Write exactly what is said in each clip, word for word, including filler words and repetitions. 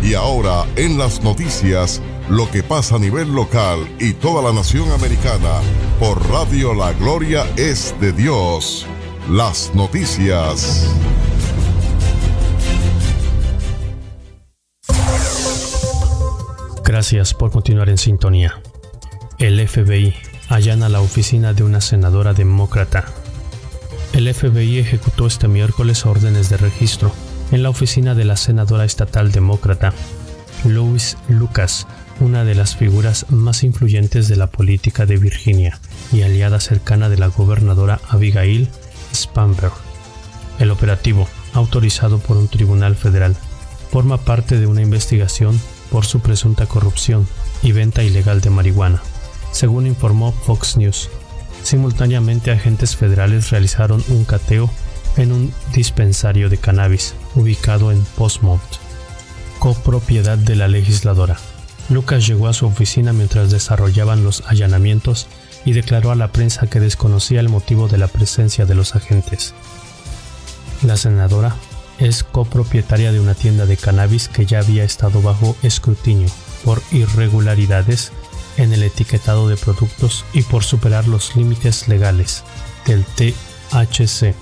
Y ahora en las noticias, lo que pasa a nivel local y toda la nación americana por Radio La Gloria es de Dios. Las noticias. Gracias por continuar en sintonía. El F B I allana la oficina de una senadora demócrata. El F B I ejecutó este miércoles órdenes de registro en la oficina de la senadora estatal demócrata Louise Lucas, una de las figuras más influyentes de la política de Virginia y aliada cercana de la gobernadora Abigail Spanberg. El operativo, autorizado por un tribunal federal, forma parte de una investigación por su presunta corrupción y venta ilegal de marihuana, según informó Fox News. Simultáneamente, agentes federales realizaron un cateo en un dispensario de cannabis ubicado en Postmont, copropiedad de la legisladora. Lucas llegó a su oficina mientras desarrollaban los allanamientos y declaró a la prensa que desconocía el motivo de la presencia de los agentes. La senadora es copropietaria de una tienda de cannabis que ya había estado bajo escrutinio por irregularidades en el etiquetado de productos y por superar los límites legales del T H C.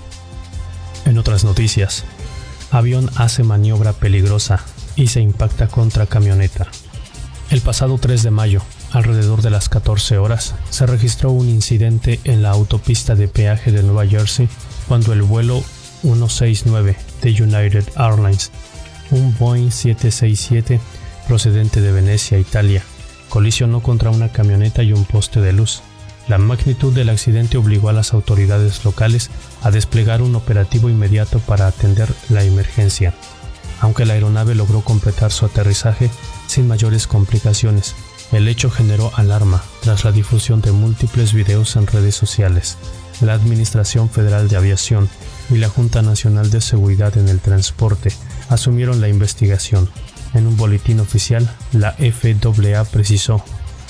En otras noticias, avión hace maniobra peligrosa y se impacta contra camioneta. El pasado tres de mayo, alrededor de las catorce horas, se registró un incidente en la autopista de peaje de Nueva Jersey cuando el vuelo ciento sesenta y nueve de United Airlines, un Boeing siete sesenta y siete procedente de Venecia, Italia, colisionó contra una camioneta y un poste de luz. La magnitud del accidente obligó a las autoridades locales a desplegar un operativo inmediato para atender la emergencia, aunque la aeronave logró completar su aterrizaje sin mayores complicaciones. El hecho generó alarma tras la difusión de múltiples videos en redes sociales. La Administración Federal de Aviación y la Junta Nacional de Seguridad en el Transporte asumieron la investigación. En un boletín oficial, la F A A precisó: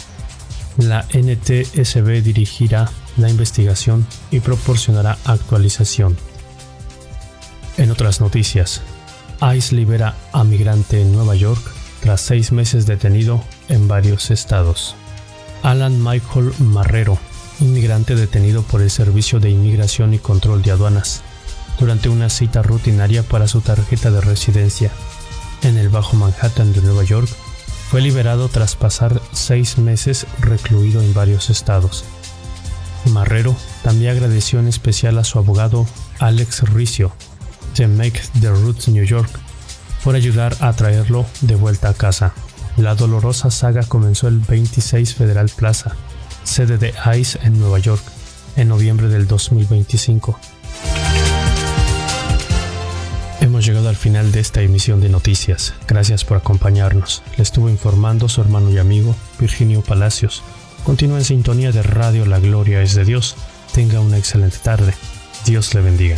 la N T S B dirigirá la investigación y proporcionará actualización. En otras noticias, ICE libera a migrante en Nueva York tras seis meses detenido en varios estados. Alan Michael Marrero, inmigrante detenido por el Servicio de Inmigración y Control de Aduanas, durante una cita rutinaria para su tarjeta de residencia en el Bajo Manhattan de Nueva York, fue liberado tras pasar seis meses recluido en varios estados. Marrero también agradeció en especial a su abogado Alex Riccio, de Make the Roots New York, por ayudar a traerlo de vuelta a casa. La dolorosa saga comenzó el veintiséis Federal Plaza, sede de ICE en Nueva York, en noviembre del dos mil veinticinco. Hemos llegado al final de esta emisión de noticias. Gracias por acompañarnos. Le estuvo informando su hermano y amigo Virginio Palacios. Continúa en sintonía de Radio La Gloria es de Dios. Tenga una excelente tarde. Dios le bendiga.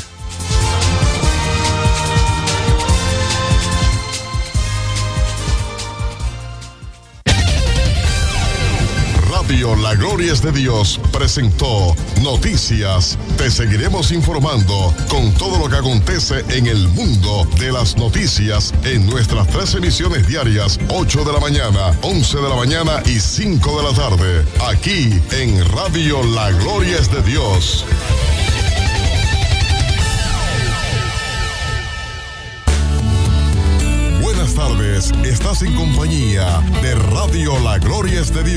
Radio La Gloria es de Dios presentó Noticias. Te seguiremos informando con todo lo que acontece en el mundo de las noticias en nuestras tres emisiones diarias, ocho de la mañana, once de la mañana y cinco de la tarde, aquí en Radio La Gloria es de Dios. Buenas tardes, estás en compañía de Radio La Gloria es de Dios.